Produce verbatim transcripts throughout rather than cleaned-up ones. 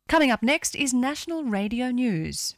Coming up next is National Radio News.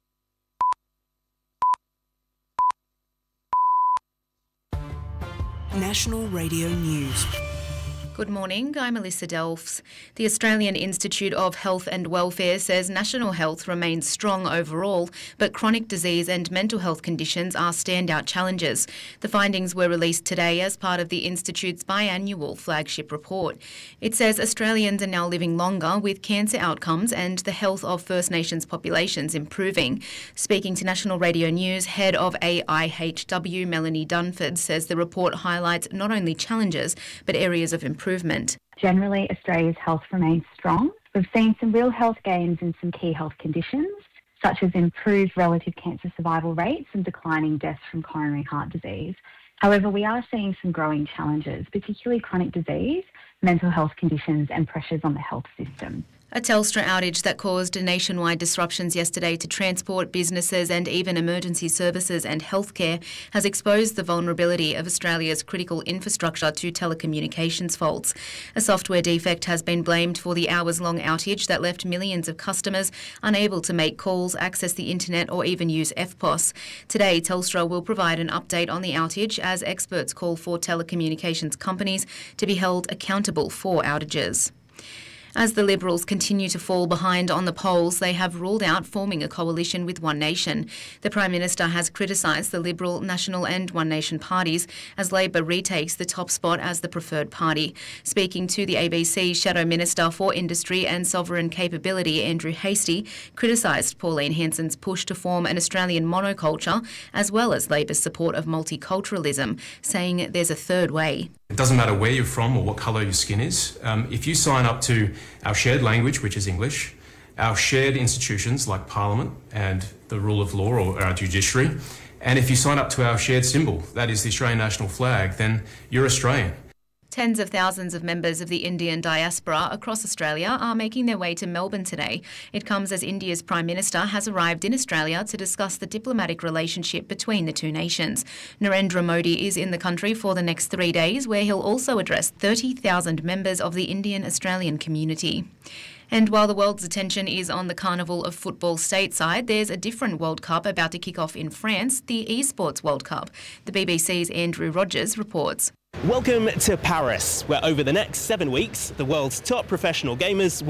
National Radio News. Good morning, I'm Melissa Delfs. The Australian Institute of Health and Welfare says national health remains strong overall, but chronic disease and mental health conditions are standout challenges. The findings were released today as part of the Institute's biannual flagship report. It says Australians are now living longer, with cancer outcomes and the health of First Nations populations improving. Speaking to National Radio News, head of A I H W Melanie Dunford says the report highlights not only challenges but areas of improvement. Improvement. Generally, Australia's health remains strong. We've seen some real health gains in some key health conditions, such as improved relative cancer survival rates and declining deaths from coronary heart disease. However, we are seeing some growing challenges, particularly chronic disease, mental health conditions and pressures on the health system. A Telstra outage that caused nationwide disruptions yesterday to transport, businesses and even emergency services and healthcare has exposed the vulnerability of Australia's critical infrastructure to telecommunications faults. A software defect has been blamed for the hours-long outage that left millions of customers unable to make calls, access the internet or even use F P O S. Today, Telstra will provide an update on the outage as experts call for telecommunications companies to be held accountable for outages. As the Liberals continue to fall behind on the polls, they have ruled out forming a coalition with One Nation. The Prime Minister has criticised the Liberal, National and One Nation parties as Labor retakes the top spot as the preferred party. Speaking to the A B C, Shadow Minister for Industry and Sovereign Capability, Andrew Hastie, criticised Pauline Hanson's push to form an Australian monoculture, as well as Labor's support of multiculturalism, saying there's a third way. It doesn't matter where you're from or what colour your skin is. Um, if you sign up to our shared language, which is English, our shared institutions like Parliament and the rule of law or our judiciary, and if you sign up to our shared symbol, that is the Australian national flag, then you're Australian. Tens of thousands of members of the Indian diaspora across Australia are making their way to Melbourne today. It comes as India's Prime Minister has arrived in Australia to discuss the diplomatic relationship between the two nations. Narendra Modi is in the country for the next three days, where he'll also address thirty thousand members of the Indian-Australian community. And while the world's attention is on the Carnival of Football stateside, there's a different World Cup about to kick off in France, the Esports World Cup. The B B C's Andrew Rogers reports. Welcome to Paris, where over the next seven weeks, the world's top professional gamers will